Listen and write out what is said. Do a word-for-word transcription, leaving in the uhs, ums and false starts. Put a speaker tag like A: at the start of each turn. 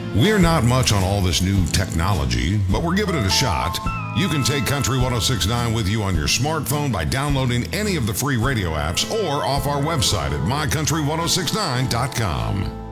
A: We're not much on all this new technology, but we're giving it a shot. You can take Country ten sixty-nine with you on your smartphone by downloading any of the free radio apps or off our website at my country ten sixty-nine dot com.